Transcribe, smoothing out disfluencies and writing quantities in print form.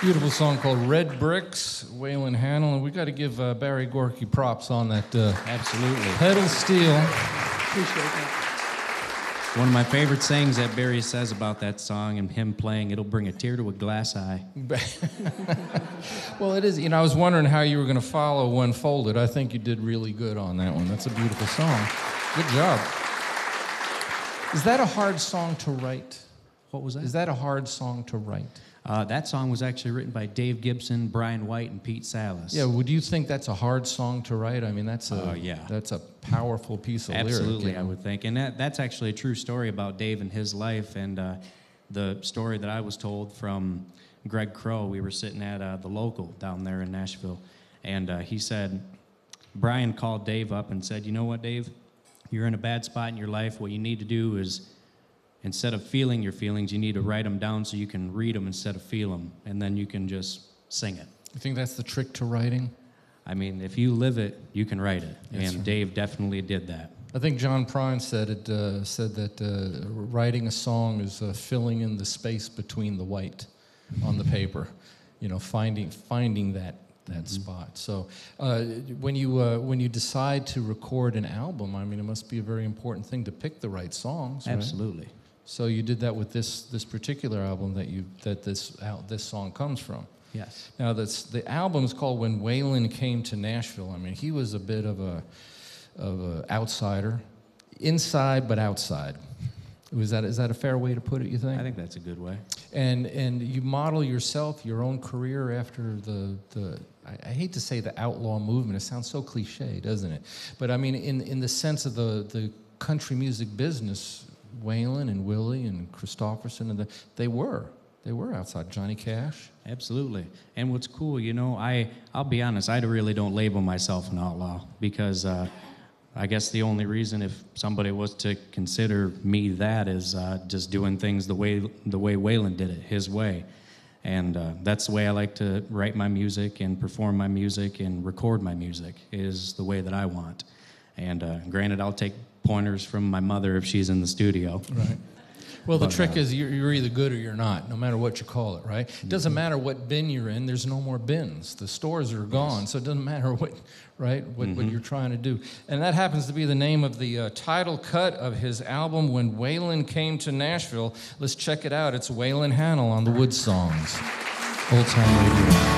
Beautiful song called Red Bricks, Waylon Hanel, and we got to give Barry Gorky props on that Absolutely. pedal steel. Appreciate that. One of my favorite sayings that Barry says about that song and him playing, it'll bring a tear to a glass eye. Well, it is. You know, I was wondering how you were going to follow When Folded. I think you did really good on that one. That's a beautiful song. Good job. Is that a hard song to write? What was that? Is that a hard song to write? That song was actually written by Dave Gibson, Brian White, and Pete Salas. Yeah, would you think that's a hard song to write? I mean, that's yeah. That's a powerful piece of lyric. Absolutely, I would think. And that's actually a true story about Dave and his life, and the story that I was told from Greg Crow. We were sitting at the local down there in Nashville, and he said, Brian called Dave up and said, you know what, Dave? You're in a bad spot in your life. What you need to do is, instead of feeling your feelings, you need to write them down so you can read them instead of feel them, and then you can just sing it. You think that's the trick to writing? I mean, if you live it, you can write it, That's and right. Dave definitely did that. I think John Prine said that writing a song is filling in the space between the white on the paper, you know, finding that spot. So when you decide to record an album, I mean, it must be a very important thing to pick the right songs. Right? Absolutely. So you did that with this particular album that this song comes from. Yes. Now the album is called When Waylon Came to Nashville. I mean, he was a bit of a outsider, inside but outside. Is that a fair way to put it, you think? I think that's a good way. And you model yourself, your own career after I hate to say the outlaw movement. It sounds so cliche, doesn't it? But I mean, in the sense of the country music business, Waylon and Willie and Christopherson, and they were outside. Johnny Cash. Absolutely. And what's cool, you know, I'll be honest, I really don't label myself an outlaw because I guess the only reason if somebody was to consider me that is just doing things the way Waylon did it, his way. And that's the way I like to write my music and perform my music and record my music, is the way that I want. And granted, I'll take pointers from my mother if she's in the studio. Right. Well, the trick is you're either good or you're not, no matter what you call it, right? It doesn't matter what bin you're in. There's no more bins. The stores are gone, so it doesn't matter what you're trying to do. And that happens to be the name of the title cut of his album, When Waylon Came to Nashville. Let's check it out. It's Waylon Hanel on the Wood Songs. Old Time Radio.